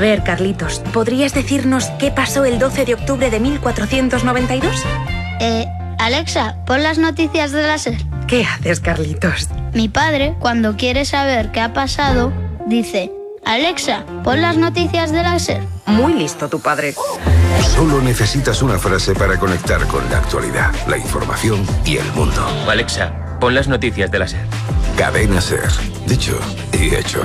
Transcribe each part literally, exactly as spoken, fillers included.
ver, Carlitos, ¿podrías decirnos qué pasó el doce de octubre de mil cuatrocientos noventa y dos? Eh, Alexa, pon las noticias de la SER. ¿Qué haces, Carlitos? Mi padre, cuando quiere saber qué ha pasado, dice: Alexa, pon las noticias de la SER. Muy listo tu padre. Solo necesitas una frase para conectar con la actualidad, la información y el mundo. Alexa, pon las noticias de la SER. Cadena SER. Dicho y hecho.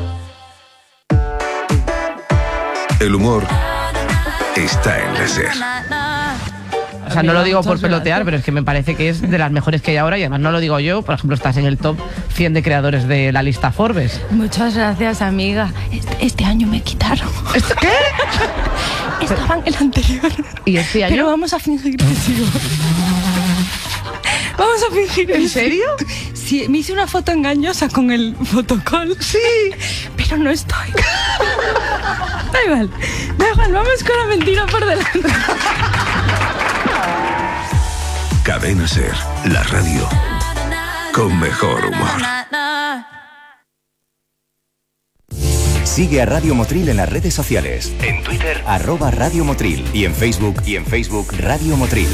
El humor está en la SER. O sea, no lo digo por pelotear, pero es que me parece que es de las mejores que hay ahora y además no lo digo yo. Por ejemplo, estás en el top cien de creadores de la lista Forbes. Muchas gracias, amiga. Este, este año me quitaron. ¿Qué? Estaba en el anterior. ¿Y este año? Pero vamos a fingir que sigo. Vamos a fingir. ¿En serio? Sí, me hice una foto engañosa con el fotocall. Sí. Pero no estoy. Da igual. Da igual, vamos con la mentira por delante. Cadena SER, la radio con mejor humor. Sigue a Radio Motril en las redes sociales. En Twitter, arroba Radio Motril. Y en Facebook, y en Facebook, Radio Motril.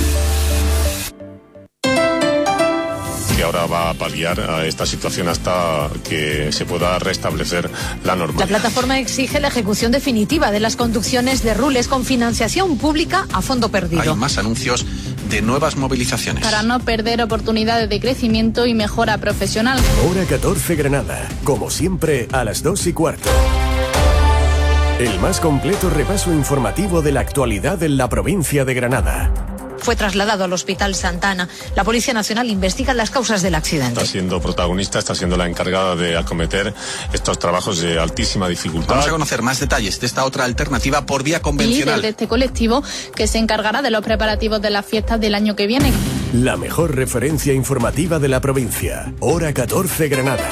Que ahora va a paliar a esta situación hasta que se pueda restablecer la normalidad. La plataforma exige la ejecución definitiva de las conducciones de Rules con financiación pública a fondo perdido. Hay más anuncios de nuevas movilizaciones. Para no perder oportunidades de crecimiento y mejora profesional. Hora catorce Granada, como siempre a las dos y cuarto. El más completo repaso informativo de la actualidad en la provincia de Granada. Fue trasladado al Hospital Santa Ana. La Policía Nacional investiga las causas del accidente. Está siendo protagonista, está siendo la encargada de acometer estos trabajos de altísima dificultad. Vamos a conocer más detalles de esta otra alternativa por vía convencional. Y de este colectivo que se encargará de los preparativos de las fiestas del año que viene. La mejor referencia informativa de la provincia. Hora catorce Granada.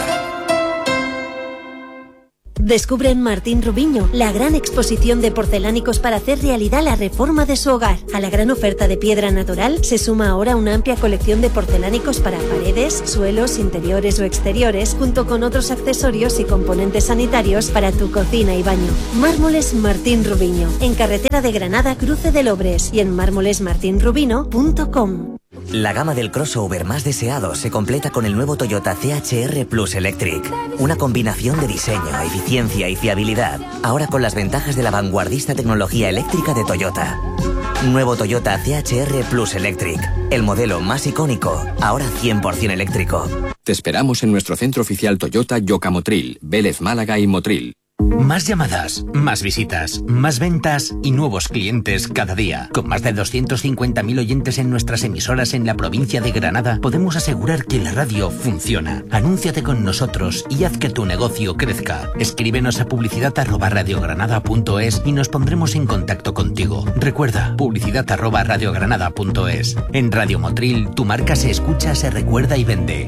Descubre en Martín Rubiño la gran exposición de porcelánicos para hacer realidad la reforma de su hogar. A la gran oferta de piedra natural se suma ahora una amplia colección de porcelánicos para paredes, suelos, interiores o exteriores, junto con otros accesorios y componentes sanitarios para tu cocina y baño. Mármoles Martín Rubiño, en carretera de Granada, Cruce de Lobres, y en mármoles martin rubino punto com. La gama del crossover más deseado se completa con el nuevo Toyota C H R Plus Electric. Una combinación de diseño, eficiencia y fiabilidad. Ahora con las ventajas de la vanguardista tecnología eléctrica de Toyota. Nuevo Toyota C H R Plus Electric. El modelo más icónico, ahora cien por ciento eléctrico. Te esperamos en nuestro centro oficial Toyota Yoka Motril, Vélez Málaga y Motril. Más llamadas, más visitas, más ventas y nuevos clientes cada día. Con más de doscientos cincuenta mil oyentes en nuestras emisoras en la provincia de Granada, podemos asegurar que la radio funciona. Anúnciate con nosotros y haz que tu negocio crezca. Escríbenos a publicidad arroba radiogranada punto es y nos pondremos en contacto contigo. Recuerda, publicidad arroba radiogranada punto es. En Radio Motril, tu marca se escucha, se recuerda y vende.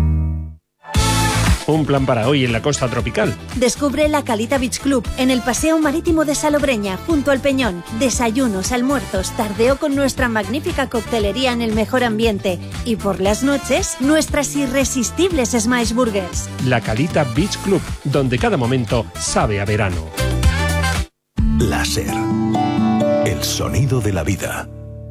Un plan para hoy en la costa tropical. Descubre la Calita Beach Club en el Paseo Marítimo de Salobreña, junto al Peñón. Desayunos, almuerzos, tardeo con nuestra magnífica coctelería en el mejor ambiente. Y por las noches, nuestras irresistibles Smash Burgers. La Calita Beach Club, donde cada momento sabe a verano. La SER. El sonido de la vida.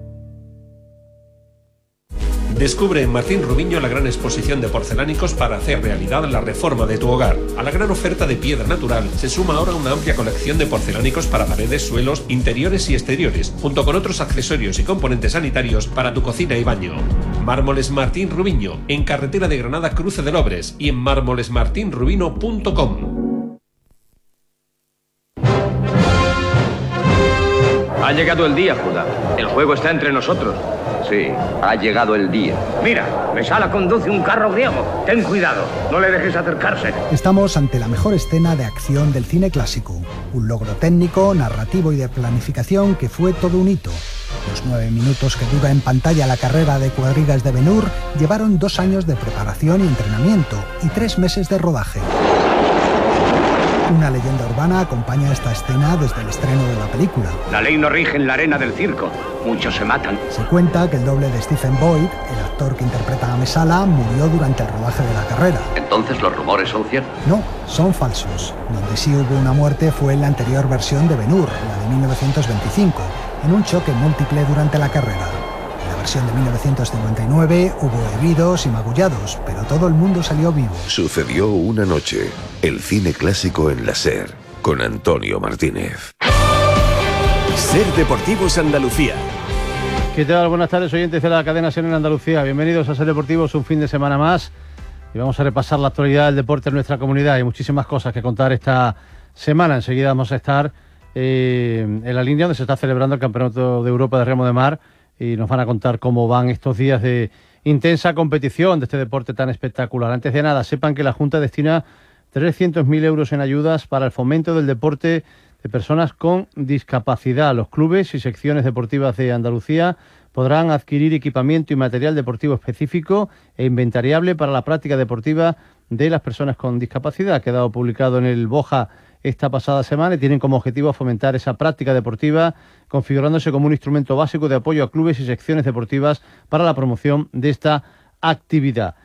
Descubre en Martín Rubiño la gran exposición de porcelánicos para hacer realidad la reforma de tu hogar. A la gran oferta de piedra natural se suma ahora una amplia colección de porcelánicos para paredes, suelos, interiores y exteriores, junto con otros accesorios y componentes sanitarios para tu cocina y baño. Mármoles Martín Rubiño, en carretera de Granada, Cruce de Lobres, y en mármoles martin rubino punto com. Ha llegado el día, Judá. El juego está entre nosotros. Sí, ha llegado el día. Mira, Mesala conduce un carro griego. Ten cuidado, no le dejes acercarse. Estamos ante la mejor escena de acción del cine clásico. Un logro técnico, narrativo y de planificación que fue todo un hito. Los nueve minutos que dura en pantalla la carrera de cuadrigas de Ben-Hur llevaron dos años de preparación y entrenamiento y tres meses de rodaje. Una leyenda urbana acompaña esta escena desde el estreno de la película. La ley no rige en la arena del circo. Muchos se matan. Se cuenta que el doble de Stephen Boyd, el actor que interpreta a Mesala, murió durante el rodaje de la carrera. Entonces los rumores son ciertos. No, son falsos. Donde sí hubo una muerte fue en la anterior versión de Ben-Hur, la de mil novecientos veinticinco, en un choque múltiple durante la carrera. En la versión de mil novecientos cincuenta y nueve hubo heridos y magullados, pero todo el mundo salió vivo. Sucedió una noche. El cine clásico en la SER, con Antonio Martínez. SER Deportivos Andalucía. ¿Qué tal? Buenas tardes, oyentes de la cadena SER en Andalucía. Bienvenidos a SER Deportivos, un fin de semana más. Y vamos a repasar la actualidad del deporte en nuestra comunidad. Hay muchísimas cosas que contar esta semana. Enseguida vamos a estar eh, en la línea donde se está celebrando el Campeonato de Europa de Remo de Mar y nos van a contar cómo van estos días de intensa competición de este deporte tan espectacular. Antes de nada, sepan que la Junta destina trescientos mil euros en ayudas para el fomento del deporte de personas con discapacidad. Los clubes y secciones deportivas de Andalucía podrán adquirir equipamiento y material deportivo específico e inventariable para la práctica deportiva de las personas con discapacidad. Ha quedado publicado en el Boja esta pasada semana y tienen como objetivo fomentar esa práctica deportiva, configurándose como un instrumento básico de apoyo a clubes y secciones deportivas para la promoción de esta actividad.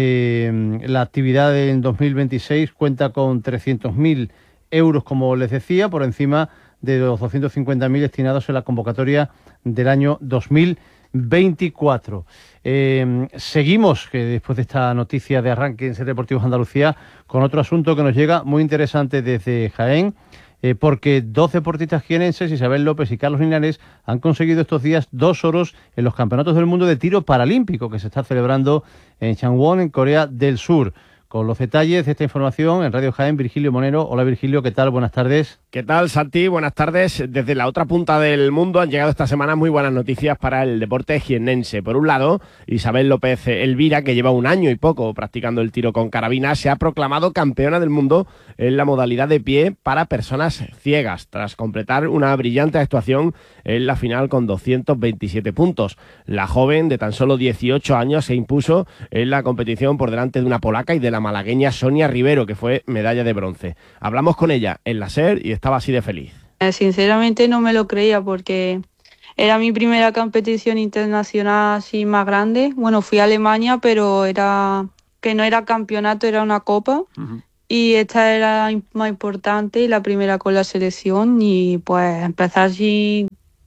Eh, la actividad en dos mil veintiséis cuenta con trescientos mil euros, como les decía, por encima de los doscientos cincuenta mil destinados en la convocatoria del año dos mil veinticuatro. Eh, seguimos, que después de esta noticia de arranque en SER Deportivos Andalucía, con otro asunto que nos llega muy interesante desde Jaén, eh, porque dos deportistas jienenses, Isabel López y Carlos Linares, han conseguido estos días dos oros en los Campeonatos del Mundo de Tiro Paralímpico que se está celebrando en Changwon, en Corea del Sur. Con los detalles de esta información en Radio Jaén, Virgilio Monero. Hola Virgilio, ¿qué tal? Buenas tardes. ¿Qué tal, Santi? Buenas tardes. Desde la otra punta del mundo han llegado esta semana muy buenas noticias para el deporte jiennense. Por un lado, Isabel López Elvira, que lleva un año y poco practicando el tiro con carabina, se ha proclamado campeona del mundo en la modalidad de pie para personas ciegas, tras completar una brillante actuación en la final con doscientos veintisiete puntos. La joven de tan solo dieciocho años se impuso en la competición por delante de una polaca y de la malagueña Sonia Rivero, que fue medalla de bronce. Hablamos con ella en la SER y estaba así de feliz. Sinceramente no me lo creía porque era mi primera competición internacional así más grande. Bueno, fui a Alemania, pero era que no era campeonato, era una copa. Uh-huh. Y esta era más importante y la primera con la selección, y pues empezar así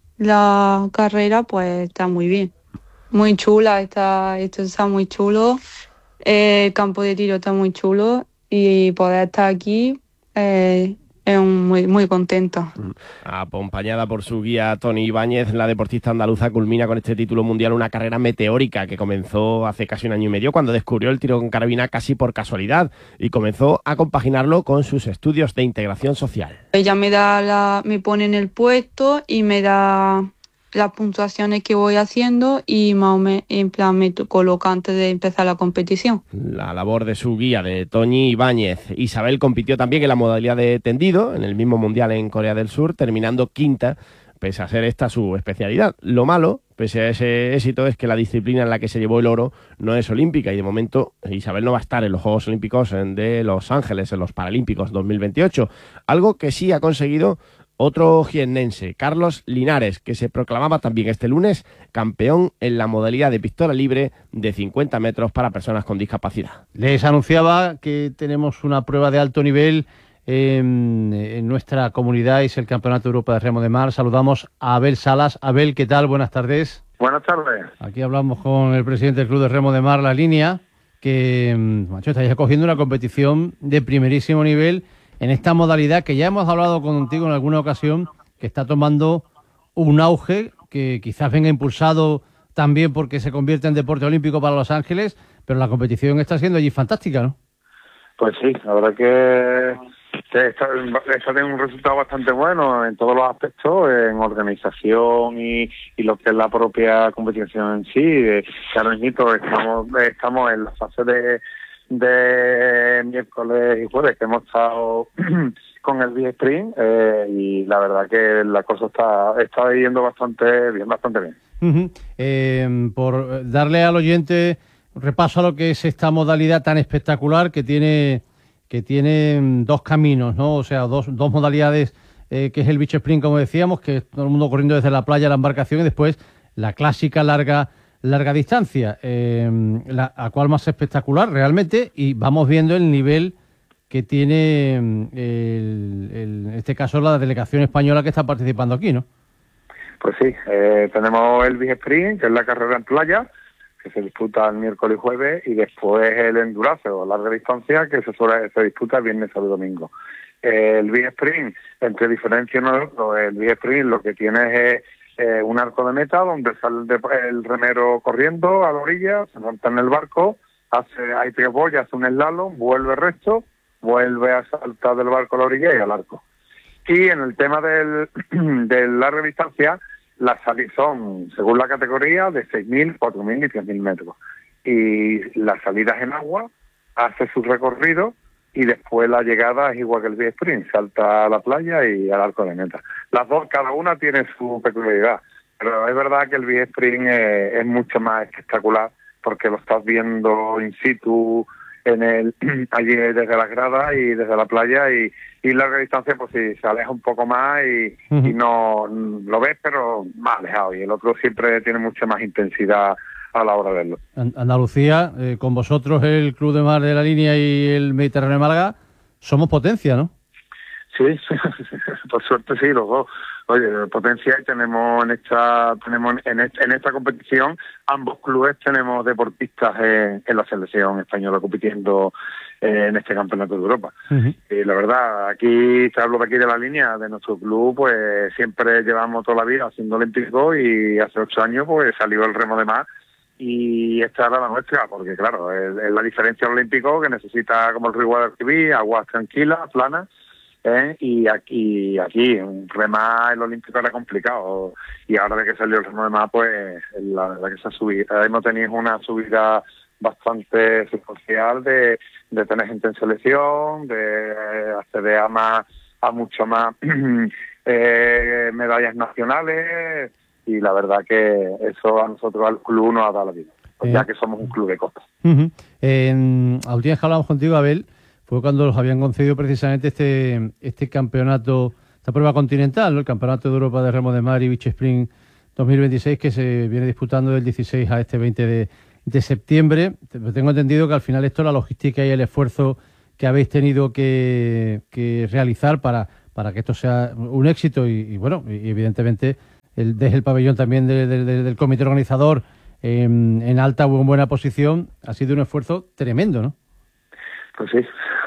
la carrera pues está muy bien. Muy chula, está, esto está muy chulo. El campo de tiro está muy chulo y poder estar aquí eh, es un, muy, muy contenta. Acompañada por su guía Tony Ibáñez, la deportista andaluza culmina con este título mundial una carrera meteórica que comenzó hace casi un año y medio, cuando descubrió el tiro con carabina casi por casualidad y comenzó a compaginarlo con sus estudios de integración social. Ella me da la, me pone en el puesto y me da las puntuaciones que voy haciendo y más o menos en plan me coloca antes de empezar la competición. La labor de su guía, de Toñi Ibáñez. Isabel compitió también en la modalidad de tendido, en el mismo mundial en Corea del Sur, terminando quinta, pese a ser esta su especialidad. Lo malo, pese a ese éxito, es que la disciplina en la que se llevó el oro no es olímpica y de momento Isabel no va a estar en los Juegos Olímpicos de Los Ángeles, en los Paralímpicos dos mil veintiocho, algo que sí ha conseguido otro jiennense, Carlos Linares, que se proclamaba también este lunes campeón en la modalidad de pistola libre de cincuenta metros para personas con discapacidad. Les anunciaba que tenemos una prueba de alto nivel en, en nuestra comunidad, es el Campeonato de Europa de Remo de Mar. Saludamos a Abel Salas. Abel, ¿qué tal? Buenas tardes. Buenas tardes. Aquí hablamos con el presidente del Club de Remo de Mar, La Línea, que, macho, estáis cogiendo una competición de primerísimo nivel en esta modalidad que ya hemos hablado contigo en alguna ocasión, que está tomando un auge que quizás venga impulsado también porque se convierte en deporte olímpico para Los Ángeles, pero la competición está siendo allí fantástica, ¿no? Pues sí, la verdad que, que está, está teniendo un resultado bastante bueno en todos los aspectos, en organización y, y lo que es la propia competición en sí. Que ahora mismo estamos, estamos en la fase de de miércoles y jueves que hemos estado con el B-Sprint eh, y la verdad que la cosa está está yendo bastante bien, bastante bien. Uh-huh. Eh, por darle al oyente un repaso a lo que es esta modalidad tan espectacular que tiene que tiene dos caminos, ¿no? O sea, dos, dos modalidades, eh, que es el beach sprint, como decíamos, que es todo el mundo corriendo desde la playa a la embarcación, y después la clásica larga larga distancia, eh, la, a cual más espectacular realmente, y vamos viendo el nivel que tiene, el, el, en este caso, la delegación española que está participando aquí, ¿no? Pues sí, eh, tenemos el Big Sprint, que es la carrera en playa, que se disputa el miércoles y jueves, y después el Endurance o larga distancia, que se, suele, se disputa el viernes, sábado y domingo. Eh, el Big Sprint, entre diferencia uno de otro, el Big Sprint lo que tiene es eh, un arco de meta donde sale el, de, el remero corriendo a la orilla, se monta en el barco, hace hay tres boyas, hace un slalom, vuelve recto, vuelve a saltar del barco a la orilla y al arco. Y en el tema del, de larga distancia, las salidas son, según la categoría, de seis mil, cuatro mil y tres mil metros. Y las salidas en agua, hace su recorrido y después la llegada es igual que el Big Sprint, salta a la playa y al arco de meta. Las dos, cada una tiene su peculiaridad, pero es verdad que el Big Sprint es, es mucho más espectacular porque lo estás viendo in situ, en el allí desde las gradas y desde la playa, y, y larga distancia pues sí, se aleja un poco más y, uh-huh. y no lo ves pero más alejado, y el otro siempre tiene mucha más intensidad a la hora de verlo. Andalucía, eh, con vosotros el Club de Mar de la Línea y el Mediterráneo de Málaga, somos potencia, ¿no? Sí, por suerte sí, los dos. Oye, potencia, y tenemos en esta tenemos en esta, en esta competición, ambos clubes tenemos deportistas en, en la selección española compitiendo eh, en este campeonato de Europa. Uh-huh. Y la verdad, aquí, te hablo de aquí de la línea, de nuestro club, pues siempre llevamos toda la vida haciendo olímpico, y hace ocho años pues salió el remo de mar, y esta era la nuestra, porque claro, es, es la diferencia del olímpico, que necesita, como el Río Guadalquivir, aguas tranquilas, planas. ¿Eh? Y aquí, aquí remar el olímpico era complicado, y ahora de que salió el remo de mar, pues la verdad que se ha subido. Ahora mismo tenéis una subida bastante sustancial de, de tener gente en selección, de acceder a más, a mucho más eh, medallas nacionales, y la verdad que eso a nosotros, al club, nos ha dado la vida, pues, ya que somos un club de costa. Uh-huh. En la última vez que hablamos contigo, Abel, fue cuando los habían concedido precisamente este este campeonato, esta prueba continental, ¿no? El Campeonato de Europa de Remo de Mar y Beach Sprint dos mil veintiséis, que se viene disputando del dieciséis a este veinte de, de septiembre. Tengo entendido que al final esto, la logística y el esfuerzo que habéis tenido que, que realizar para, para que esto sea un éxito, y, y bueno, y evidentemente el, desde el pabellón también de, de, de, del comité organizador en, en alta o en buena posición, ha sido un esfuerzo tremendo, ¿no? Pues sí,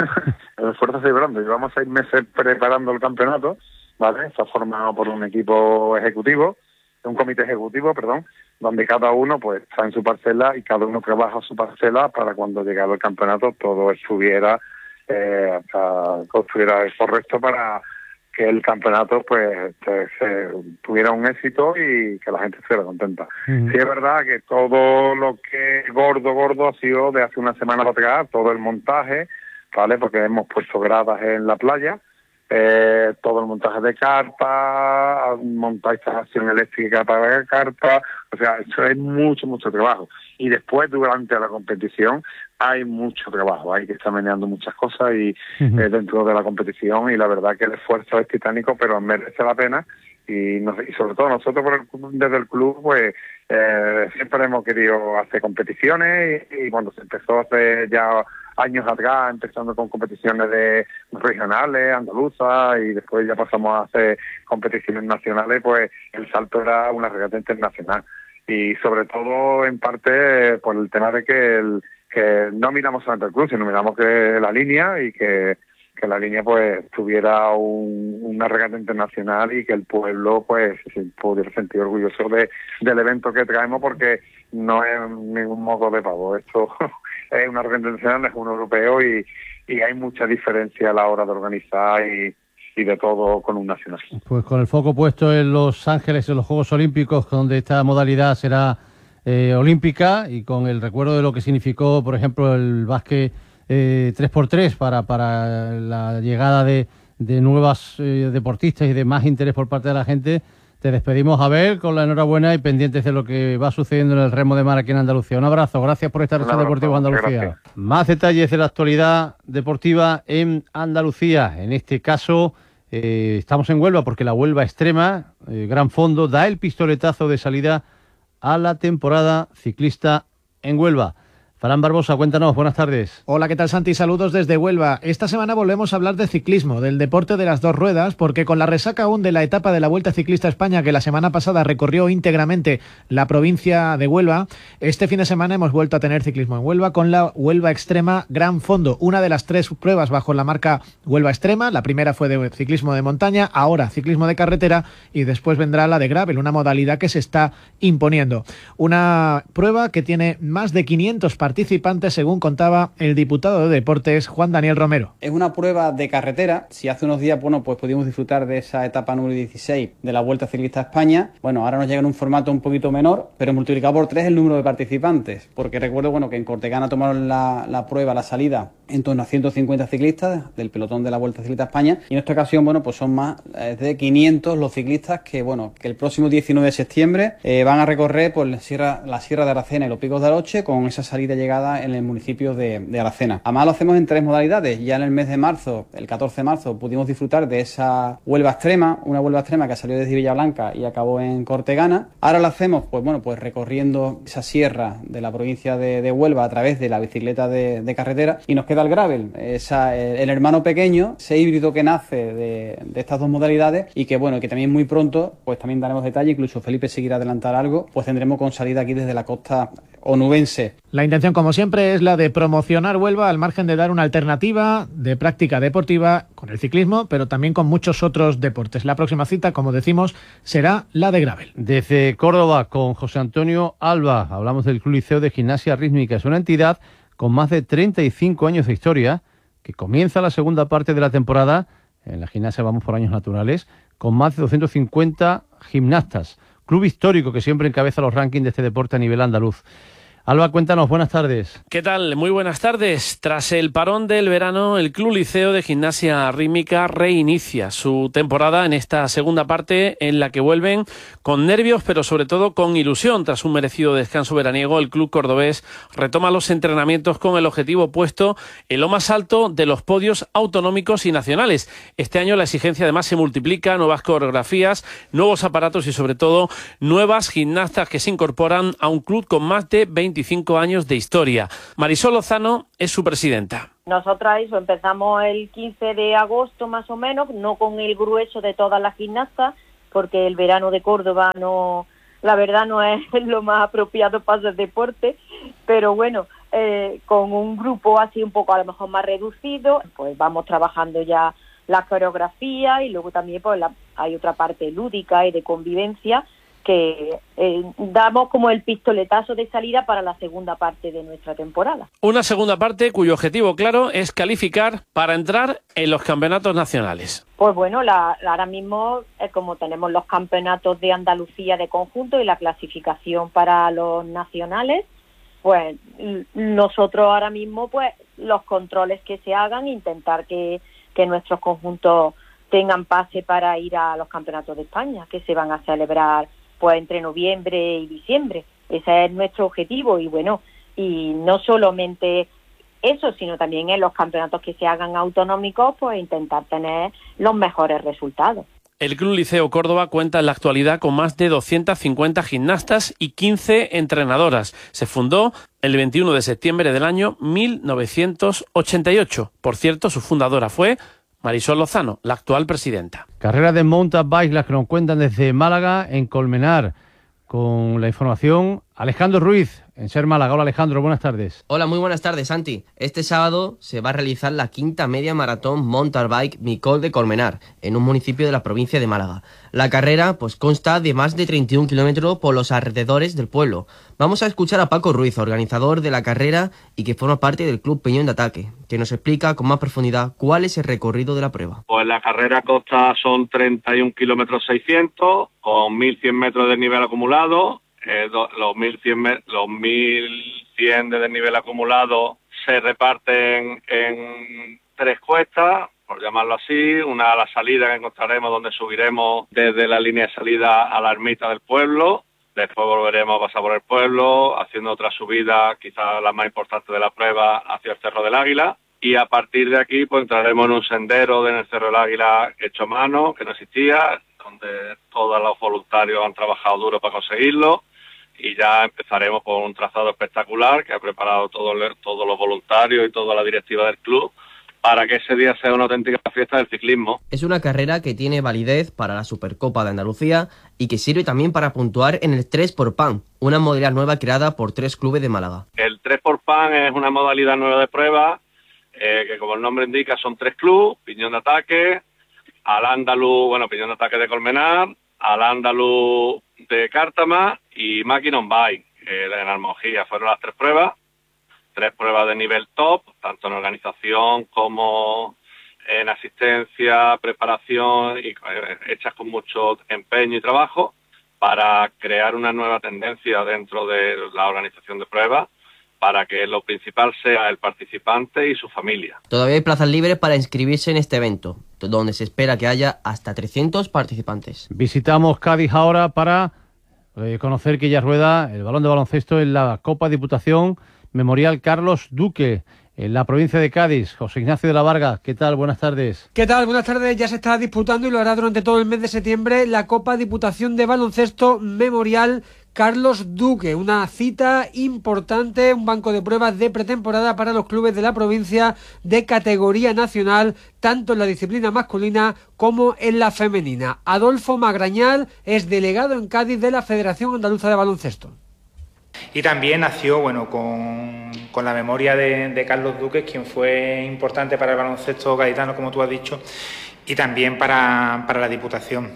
el esfuerzo es grande. Llevamos seis meses preparando el campeonato, ¿vale? Está formado por un equipo ejecutivo, un comité ejecutivo, perdón, donde cada uno pues está en su parcela y cada uno trabaja su parcela para cuando llegara el campeonato todo estuviera, eh, estuviera correcto para que el campeonato pues se, tuviera un éxito y que la gente estuviera contenta. Uh-huh. Sí, es verdad que todo lo que gordo, gordo ha sido de hace una semana para atrás, todo el montaje, ¿vale? Porque hemos puesto gradas en la playa, eh, todo el montaje de carpa, montar instalación eléctrica para la carpa, o sea, eso es mucho, mucho trabajo. Y después, durante la competición, hay mucho trabajo, hay que estar meneando muchas cosas y uh-huh. eh, dentro de la competición, y la verdad que el esfuerzo es titánico, pero merece la pena. Y, nos, y sobre todo nosotros por el, desde el club pues eh, siempre hemos querido hacer competiciones, y, y cuando se empezó hace ya años atrás, empezando con competiciones de regionales, andaluzas, y después ya pasamos a hacer competiciones nacionales, pues el salto era una regata internacional, y sobre todo en parte por el tema de que el que no miramos solamente el club, sino miramos que la línea, y que que la línea pues tuviera un, una regata internacional, y que el pueblo pues se pudiera sentir orgulloso de, del evento que traemos, porque no es ningún moco de pavo. Esto es una regata internacional, es un europeo, y, y hay mucha diferencia a la hora de organizar y, y de todo con un nacional. Pues con el foco puesto en Los Ángeles, en los Juegos Olímpicos, donde esta modalidad será eh, olímpica, y con el recuerdo de lo que significó, por ejemplo, el básquet Eh, tres por tres para, para la llegada de, de nuevas eh, deportistas y de más interés por parte de la gente, Te despedimos, Abel, con la enhorabuena y pendientes de lo que va sucediendo en el remo de mar aquí en Andalucía. Un abrazo, gracias por estar en el Deportivo Andalucía. Gracias. Más detalles de la actualidad deportiva en Andalucía. En este caso, eh, estamos en Huelva porque la Huelva Extrema, eh, Gran Fondo, da el pistoletazo de salida a la temporada ciclista en Huelva. Fran Barbosa, cuéntanos, buenas tardes. Hola, ¿qué tal, Santi? Saludos desde Huelva. Esta semana volvemos a hablar de ciclismo, del deporte de las dos ruedas, porque con la resaca aún de la etapa de la Vuelta Ciclista a España, que la semana pasada recorrió íntegramente la provincia de Huelva, este fin de semana hemos vuelto a tener ciclismo en Huelva con la Huelva Extrema Gran Fondo, una de las tres pruebas bajo la marca Huelva Extrema. La primera fue de ciclismo de montaña, ahora ciclismo de carretera y después vendrá la de gravel, una modalidad que se está imponiendo. Una prueba que tiene más de quinientos participantes participantes, según contaba el diputado de Deportes, Juan Daniel Romero. Es una prueba de carretera. Si hace unos días, bueno, pues pudimos disfrutar de esa etapa número dieciséis de la Vuelta Ciclista a España, bueno, ahora nos llega en un formato un poquito menor, pero multiplicado por tres el número de participantes, porque recuerdo, bueno, que en Cortegana tomaron la, la prueba, la salida, en torno a ciento cincuenta ciclistas del pelotón de la Vuelta Ciclista a España, y en esta ocasión, bueno, pues son más de quinientos los ciclistas que, bueno, que el próximo diecinueve de septiembre eh, van a recorrer por la Sierra, la Sierra de Aracena y los Picos de Aloche con esa salida llegada en el municipio de, de Aracena. Además lo hacemos en tres modalidades. Ya en el mes de marzo, el catorce de marzo, pudimos disfrutar de esa Huelva Extrema, una Huelva Extrema que salió desde Villablanca y acabó en Cortegana. Ahora lo hacemos, pues bueno, pues recorriendo esa sierra de la provincia de, de Huelva a través de la bicicleta de, de carretera, y nos queda el gravel, esa, el hermano pequeño, ese híbrido que nace de, de estas dos modalidades y que bueno, que también muy pronto, pues también daremos detalle, incluso Felipe seguirá adelantar algo, pues tendremos con salida aquí desde la costa onubense. La intención, como siempre, es la de promocionar Huelva al margen de dar una alternativa de práctica deportiva con el ciclismo, pero también con muchos otros deportes. La próxima cita, como decimos, será la de gravel. Desde Córdoba, con José Antonio Alba, hablamos del Club Liceo de Gimnasia Rítmica. Es una entidad con más de treinta y cinco años de historia, que comienza la segunda parte de la temporada. En la gimnasia vamos por años naturales, con más de doscientos cincuenta gimnastas. Club histórico que siempre encabeza los rankings de este deporte a nivel andaluz. Alba, cuéntanos, buenas tardes. ¿Qué tal? Muy buenas tardes. Tras el parón del verano, el Club Liceo de Gimnasia Rítmica reinicia su temporada en esta segunda parte, en la que vuelven con nervios, pero sobre todo con ilusión. Tras un merecido descanso veraniego, el club cordobés retoma los entrenamientos con el objetivo puesto en lo más alto de los podios autonómicos y nacionales. Este año la exigencia además se multiplica, nuevas coreografías, nuevos aparatos y sobre todo nuevas gimnastas que se incorporan a un club con más de veinticinco años de historia. Marisol Lozano es su presidenta. Nosotras eso, empezamos el quince de agosto más o menos, no con el grueso de todas las gimnastas, porque el verano de Córdoba no, la verdad no es lo más apropiado para el deporte, pero bueno, eh, con un grupo así un poco a lo mejor más reducido, pues vamos trabajando ya las coreografías y luego también pues la, hay otra parte lúdica y de convivencia que eh, damos como el pistoletazo de salida para la segunda parte de nuestra temporada. Una segunda parte cuyo objetivo claro es calificar para entrar en los campeonatos nacionales. Pues bueno, la, la, ahora mismo es como tenemos los campeonatos de Andalucía de conjunto y la clasificación para los nacionales, pues nosotros ahora mismo pues los controles que se hagan, intentar que, que nuestros conjuntos tengan pase para ir a los campeonatos de España, que se van a celebrar pues entre noviembre y diciembre. Ese es nuestro objetivo y bueno, y no solamente eso, sino también en los campeonatos que se hagan autonómicos, pues intentar tener los mejores resultados. El Club Liceo Córdoba cuenta en la actualidad con más de doscientas cincuenta gimnastas y quince entrenadoras. Se fundó el veintiuno de septiembre del año mil novecientos ochenta y ocho. Por cierto, su fundadora fue Marisol Lozano, la actual presidenta. Carrera de mountain bike, las que nos cuentan desde Málaga, en Colmenar. Con la información, Alejandro Ruiz, en Ser Málaga. Hola Alejandro, buenas tardes. Hola, muy buenas tardes, Santi. Este sábado se va a realizar la quinta media maratón mountain bike Micol de Colmenar, en un municipio de la provincia de Málaga. La carrera pues consta de más de treinta y un kilómetros por los alrededores del pueblo. Vamos a escuchar a Paco Ruiz, organizador de la carrera y que forma parte del Club Peñón de Ataque, que nos explica con más profundidad cuál es el recorrido de la prueba. Pues la carrera consta son treinta y un kilómetros seiscientos con mil cien metros de nivel acumulado. Eh, do, los mil cien los mil cien de desnivel acumulado se reparten en tres cuestas por llamarlo así, una la salida que encontraremos donde subiremos desde la línea de salida a la ermita del pueblo. Después volveremos a pasar por el pueblo, haciendo otra subida, quizás la más importante de la prueba, hacia el Cerro del Águila. Y a partir de aquí pues entraremos en un sendero en el Cerro del Águila hecho a mano, que no existía, donde todos los voluntarios han trabajado duro para conseguirlo. Y ya empezaremos por un trazado espectacular que ha preparado todo, todos los voluntarios y toda la directiva del club, para que ese día sea una auténtica fiesta del ciclismo. Es una carrera que tiene validez para la Supercopa de Andalucía y que sirve también para puntuar en el tres por pan, una modalidad nueva creada por tres clubes de Málaga. El tres por pan es una modalidad nueva de prueba, eh, que como el nombre indica son tres clubes: Piñón de Ataque, Al Andaluz, bueno, Piñón de Ataque de Colmenar, Al Andaluz de Cártama y Máquina on Bike, eh, en Almojía. Fueron las tres pruebas. Tres pruebas de nivel top, tanto en organización como en asistencia, preparación, y hechas con mucho empeño y trabajo para crear una nueva tendencia dentro de la organización de pruebas, para que lo principal sea el participante y su familia. Todavía hay plazas libres para inscribirse en este evento, donde se espera que haya hasta trescientos participantes. Visitamos Cádiz ahora para eh, conocer que ya rueda el balón de baloncesto en la Copa Diputación Memorial Carlos Duque, en la provincia de Cádiz. José Ignacio de la Varga, ¿qué tal? Buenas tardes. ¿Qué tal? Buenas tardes. Ya se está disputando y lo hará durante todo el mes de septiembre la Copa Diputación de Baloncesto Memorial Carlos Duque, una cita importante, un banco de pruebas de pretemporada para los clubes de la provincia de categoría nacional, tanto en la disciplina masculina como en la femenina. Adolfo Magrañal es delegado en Cádiz de la Federación Andaluza de Baloncesto. Y también nació, bueno, con, con la memoria de, de Carlos Duque, quien fue importante para el baloncesto gaditano, como tú has dicho, y también para, para la Diputación.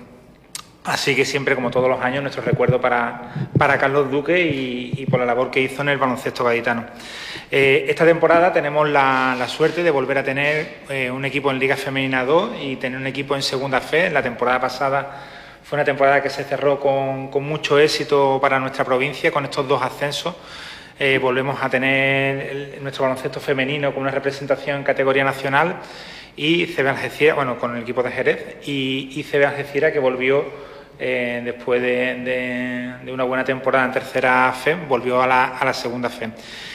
Así que siempre, como todos los años, nuestro recuerdo para, para Carlos Duque y, y por la labor que hizo en el baloncesto gaditano. Eh, esta temporada tenemos la, la suerte de volver a tener eh, un equipo en Liga Femenina dos y tener un equipo en Segunda Fe. La temporada pasada fue una temporada que se cerró con, con mucho éxito para nuestra provincia, con estos dos ascensos. Eh, volvemos a tener el, nuestro baloncesto femenino con una representación en categoría nacional y C B Algeciras, bueno, con el equipo de Jerez, y, y C B Algeciras, que volvió eh, después de, de, de una buena temporada en tercera F E, volvió a la, a la segunda F E.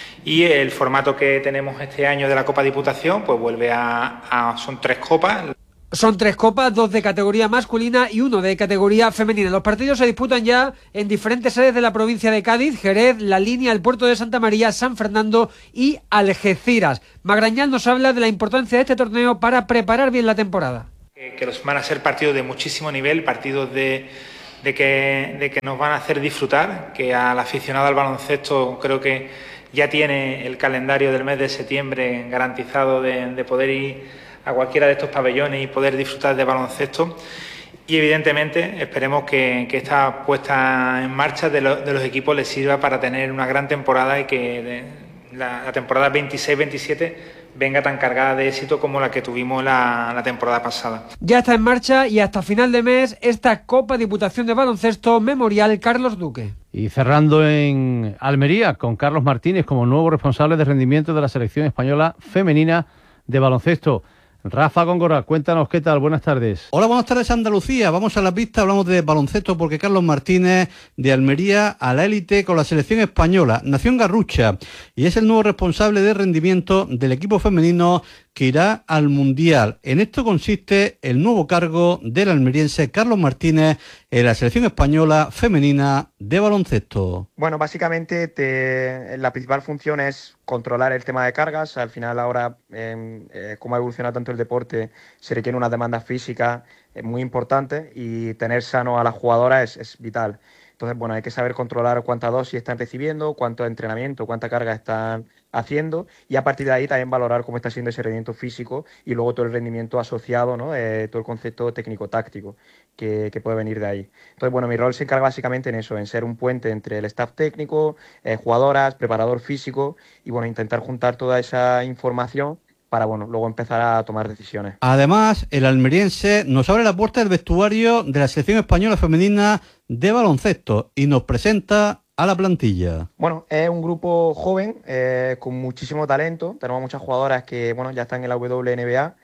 Y el formato que tenemos este año de la Copa Diputación, pues vuelve a, a son tres copas. Son tres copas, dos de categoría masculina y uno de categoría femenina. Los partidos se disputan ya en diferentes sedes de la provincia de Cádiz: Jerez, La Línea, el Puerto de Santa María, San Fernando y Algeciras. Magrañal nos habla de la importancia de este torneo para preparar bien la temporada. Que, que los van a ser partidos de muchísimo nivel, partidos de, de, que, de que nos van a hacer disfrutar, que al aficionado al baloncesto creo que ya tiene el calendario del mes de septiembre garantizado de, de poder ir a cualquiera de estos pabellones y poder disfrutar de baloncesto. Y evidentemente esperemos que, que esta puesta en marcha de, lo, de los equipos les sirva para tener una gran temporada y que de, la, la temporada veintiséis veintisiete venga tan cargada de éxito como la que tuvimos la, la temporada pasada. Ya está en marcha y hasta final de mes esta Copa Diputación de Baloncesto Memorial Carlos Duque. Y cerrando en Almería con Carlos Martínez como nuevo responsable de rendimiento de la selección española femenina de baloncesto. Rafa Góngora, cuéntanos qué tal, buenas tardes. Hola, buenas tardes Andalucía, vamos a la pista, hablamos de baloncesto porque Carlos Martínez de Almería a la élite con la selección española, nació en Garrucha y es el nuevo responsable de rendimiento del equipo femenino que irá al Mundial. En esto consiste el nuevo cargo del almeriense Carlos Martínez en la selección española femenina de baloncesto. Bueno, básicamente te, la principal función es controlar el tema de cargas. Al final ahora, eh, eh, como ha evolucionado tanto el deporte, se requiere una demanda física eh, muy importante y tener sano a las jugadoras es, es vital. Entonces, bueno, hay que saber controlar cuánta dosis están recibiendo, cuánto entrenamiento, cuánta carga están haciendo y a partir de ahí también valorar cómo está siendo ese rendimiento físico y luego todo el rendimiento asociado, ¿no? Eh, todo el concepto técnico-táctico que, que puede venir de ahí. Entonces, bueno, mi rol se encarga básicamente en eso, en ser un puente entre el staff técnico, eh, jugadoras, preparador físico y, bueno, intentar juntar toda esa información para, bueno, luego empezar a tomar decisiones. Además, el almeriense nos abre la puerta del vestuario de la selección española femenina de baloncesto y nos presenta a la plantilla. Bueno, es un grupo joven, eh, con muchísimo talento. Tenemos muchas jugadoras que, bueno, ya están en la W N B A.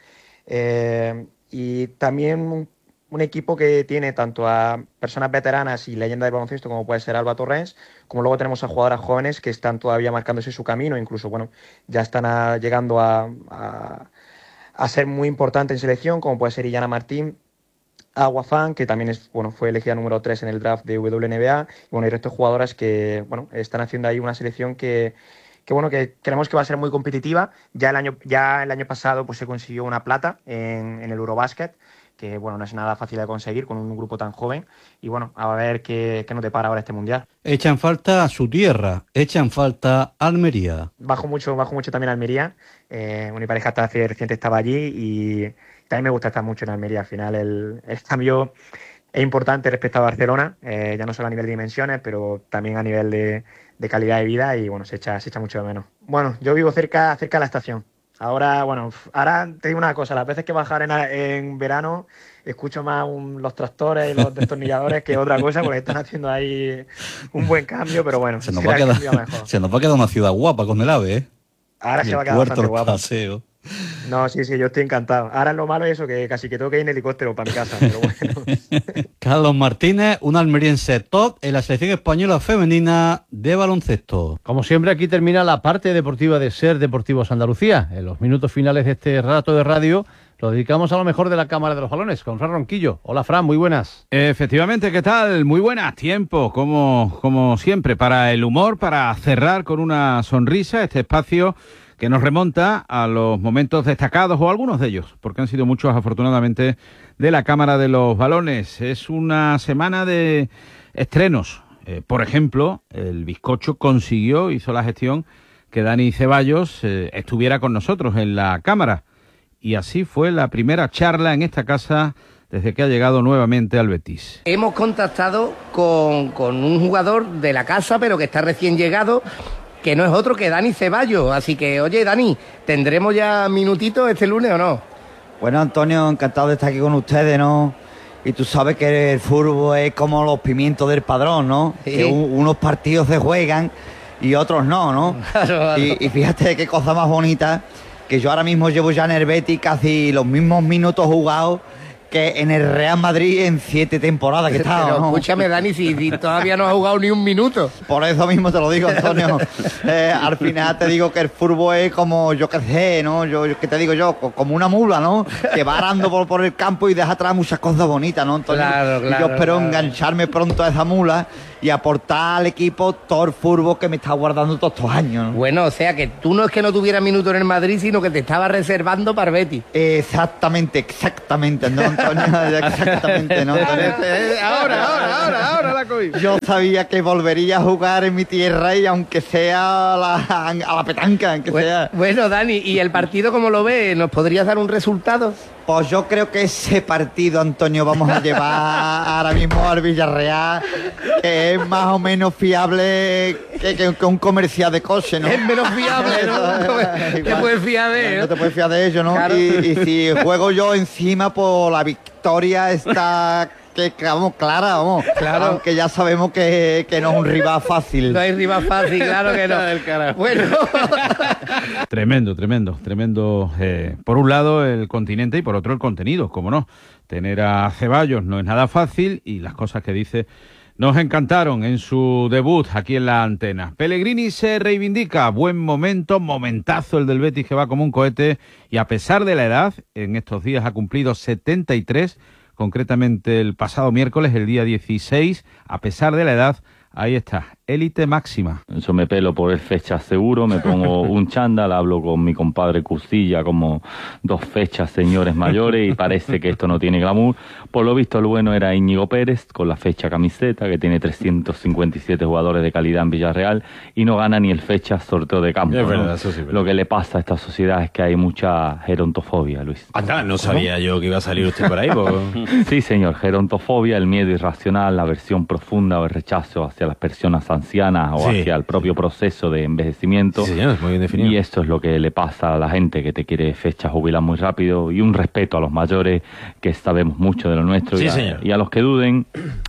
Eh, y también un, un equipo que tiene tanto a personas veteranas y leyendas del baloncesto como puede ser Alba Torrens, como luego tenemos a jugadoras jóvenes que están todavía marcándose su camino, incluso bueno, ya están a, llegando a, a, a ser muy importantes en selección, como puede ser Illana Martín, Agua Fan, que también es, bueno, fue elegida número tres en el draft de W N B A, y bueno, y el resto de jugadoras que bueno, están haciendo ahí una selección que que bueno, que creemos que va a ser muy competitiva. Ya el año, ya el año pasado pues se consiguió una plata en, en el Eurobasket, que bueno, no es nada fácil de conseguir con un grupo tan joven, y bueno, a ver qué, qué nos depara ahora este Mundial. Echan falta a su tierra, echan falta a Almería. Bajo mucho, bajo mucho también a Almería, eh, mi pareja hasta hace reciente estaba allí y también me gusta estar mucho en Almería. Al final el, el cambio es importante respecto a Barcelona, eh, ya no solo a nivel de dimensiones, pero también a nivel de, de calidad de vida, y bueno, se echa, se echa mucho de menos. Bueno, yo vivo cerca, cerca de la estación. Ahora, bueno, ahora te digo una cosa, las veces que bajar en, en verano escucho más un, los tractores y los destornilladores que otra cosa, porque están haciendo ahí un buen cambio, pero bueno, se nos, va a, quedar, se nos va a quedar una ciudad guapa con el AVE, ¿eh? Ahora y se va a quedar bastante guapa. Paseo. No, sí, sí, yo estoy encantado. Ahora lo malo es eso, que casi que tengo que ir en helicóptero para mi casa, pero bueno. Carlos Martínez, un almeriense top en la selección española femenina de baloncesto. Como siempre, aquí termina la parte deportiva de Ser Deportivos Andalucía. En los minutos finales de este rato de radio lo dedicamos a lo mejor de la Cámara de los Balones, con Fran Ronquillo. Hola, Fran, muy buenas. Efectivamente, ¿qué tal? Muy buenas. Tiempo, como, como siempre, para el humor, para cerrar con una sonrisa este espacio que nos remonta a los momentos destacados, o algunos de ellos, porque han sido muchos afortunadamente, de la Cámara de los Balones. Es una semana de estrenos. Eh, por ejemplo, el Bizcocho consiguió, hizo la gestión que Dani Ceballos eh, estuviera con nosotros en la Cámara. Y así fue la primera charla en esta casa desde que ha llegado nuevamente al Betis. Hemos contactado con, con un jugador de la casa, pero que está recién llegado, que no es otro que Dani Ceballos. Así que, oye, Dani, ¿tendremos ya minutitos este lunes o no? Bueno, Antonio, encantado de estar aquí con ustedes, ¿no? Y tú sabes que el fútbol es como los pimientos del padrón, ¿no? Sí. Que un, unos partidos se juegan y otros no, ¿no? Claro, claro. Y, y fíjate qué cosa más bonita, que yo ahora mismo llevo ya en el Betis casi los mismos minutos jugados que en el Real Madrid en siete temporadas que he estado, Pero ¿no? Escúchame, Dani, si, si todavía no has jugado ni un minuto. Por eso mismo te lo digo, Antonio. Eh, al final te digo que el fútbol es como, yo qué sé, ¿no? Yo, ¿qué te digo yo? Como una mula, ¿no? Que va arando por, por el campo y deja atrás muchas cosas bonitas, ¿no, Antonio? Claro, claro, y yo espero claro. engancharme pronto a esa mula y aportar al equipo todo el fútbol que me está guardando todos estos años, ¿no? Bueno, o sea que tú no es que no tuvieras minuto en el Madrid, sino que te estabas reservando para el Betis. Exactamente, exactamente, ¿no, Antonio? Exactamente, ¿no, Antonio? Ahora, ahora, ahora, ahora la cogí. Yo sabía que volvería a jugar en mi tierra, y aunque sea a la, a la petanca, aunque bueno, sea... Bueno, Dani, ¿y el partido cómo lo ves? ¿Nos podrías dar un resultado? Pues yo creo que ese partido, Antonio, vamos a llevar ahora mismo al Villarreal, que es más o menos fiable que, que, que un comercial de coche, ¿no? Es menos fiable, ¿no? Te puedes fiar de ello. No te puedes fiar de ello, ¿no? Claro. Y, y si juego yo encima, pues la victoria está... que vamos, clara, vamos. Claro. Aunque ya sabemos que, que no es un rival fácil. No hay rival fácil, claro que no. Bueno. Tremendo, tremendo, tremendo. Eh, por un lado el continente y por otro el contenido, cómo no. Tener a Ceballos no es nada fácil, y las cosas que dice nos encantaron en su debut aquí en la antena. Pellegrini se reivindica, buen momento, momentazo el del Betis, que va como un cohete, y a pesar de la edad, en estos días ha cumplido setenta y tres, concretamente el pasado miércoles, el día dieciséis, a pesar de la edad, ahí está, élite máxima. Yo me pelo por el fecha seguro, me pongo un chándal, hablo con mi compadre Custilla como dos fechas señores mayores, y parece que esto no tiene glamour. Por lo visto el bueno era Íñigo Pérez, con la fecha camiseta, que tiene trescientos cincuenta y siete jugadores de calidad en Villarreal, y no gana ni el fecha sorteo de campo. Es verdad, ¿no? eso sí, verdad. Lo que le pasa a esta sociedad es que hay mucha gerontofobia, Luis. Anda, no sabía ¿Cómo? yo que iba a salir usted por ahí. Porque... Sí, señor, gerontofobia, el miedo irracional, la aversión profunda o el rechazo hacia las personas ancianas o Sí. hacia el propio proceso de envejecimiento. Sí, señor, muy bien definido. Y esto es lo que le pasa a la gente que te quiere fecha jubilar muy rápido, y un respeto a los mayores, que sabemos mucho de lo nuestro, Sí, y, a, señor. y a los que duden,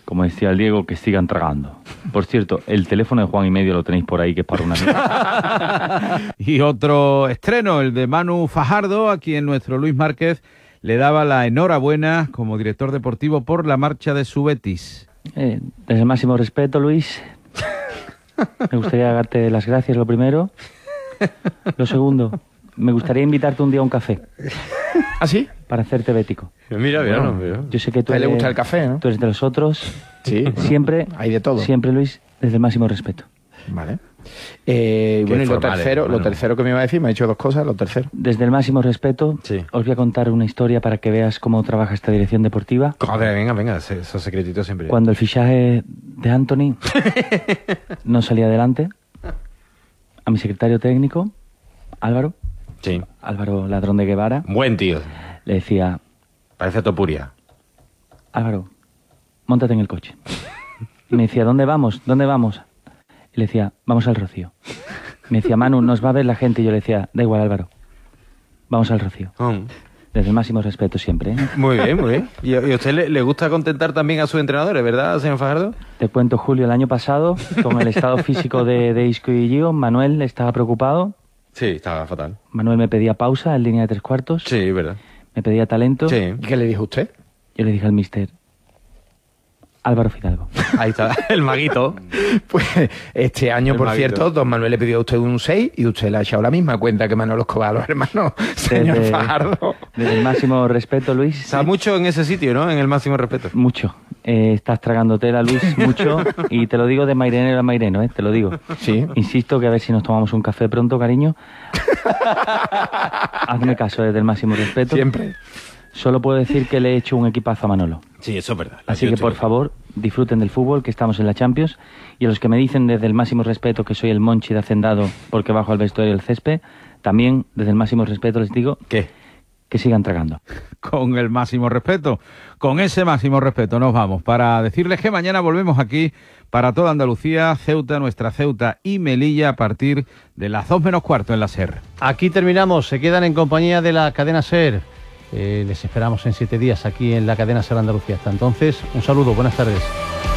como decía el Diego, que sigan tragando. Por cierto, el teléfono de Juan y Medio lo tenéis por ahí, que es para una amiga. Y otro estreno, el de Manu Fajardo, a quien nuestro Luis Márquez le daba la enhorabuena como director deportivo por la marcha de su Betis. Eh, desde el máximo respeto, Luis, me gustaría darte las gracias, lo primero. Lo segundo, me gustaría invitarte un día a un café. ¿Ah, sí? Para hacerte bético. Mira, mira, Bueno, no, mira. Yo sé que tú A él le eres, gusta el café, ¿no? tú eres de los otros. Sí. Siempre, Hay de todo. siempre, Luis, desde el máximo respeto. Vale. Eh, bueno, y lo formales, tercero, lo bueno. tercero que me iba a decir, me ha dicho dos cosas, lo tercero. Desde el máximo respeto, Sí. os voy a contar una historia para que veas cómo trabaja esta dirección deportiva. Joder, venga, venga, ese- esos secretitos siempre. Cuando el fichaje de Anthony no salía adelante, a mi secretario técnico, Álvaro, Sí. Álvaro Ladrón de Guevara, Buen tío. le decía, Parece Topuria. Álvaro, móntate en el coche. Y me decía, ¿dónde vamos? ¿Dónde vamos? Y le decía, vamos al Rocío. Me decía, Manu, nos va a ver la gente. Y yo le decía, da igual, Álvaro, vamos al Rocío. Mm. Desde el máximo respeto siempre, ¿eh? Muy bien, muy bien. ¿Y, y a usted le, le gusta contentar también a sus entrenadores, verdad, señor Fajardo? Te cuento, Julio, el año pasado, con el estado físico de, de Isco y Gio, Manuel estaba preocupado. Sí, estaba fatal. Manuel me pedía pausa en línea de tres cuartos. Sí, verdad. Me pedía talento. Sí. ¿Y qué le dijo usted? Yo le dije al mister, Álvaro Fidalgo. Ahí está, el maguito. Pues este año, El por maguito. cierto, don Manuel le pidió a usted un seis y usted le ha echado la misma cuenta que Manolo Escobar a los hermanos, señor Desde- Fajardo. Desde el máximo respeto, Luis. Está mucho en ese sitio, ¿no? En el máximo respeto. Mucho. Eh, estás tragando tela, Luis, mucho. Y te lo digo de mairenero a maireno, ¿eh? Te lo digo. Sí. Insisto que a ver si nos tomamos un café pronto, cariño. Hazme caso, desde el máximo respeto. Siempre. Solo puedo decir que le he hecho un equipazo a Manolo. Sí, eso es verdad. Así Yo que, estoy por contigo. favor, disfruten del fútbol, que estamos en la Champions. Y a los que me dicen desde el máximo respeto que soy el Monchi de Hacendado porque bajo al vestuario del césped, también desde el máximo respeto les digo ¿Qué? que sigan tragando. Con el máximo respeto. Con ese máximo respeto nos vamos para decirles que mañana volvemos aquí para toda Andalucía, Ceuta, nuestra Ceuta y Melilla a partir de las dos menos cuarto en la SER. Aquí terminamos, se quedan en compañía de la cadena SER. Eh, les esperamos en siete días aquí en la cadena SER Andalucía. Hasta entonces, un saludo, buenas tardes.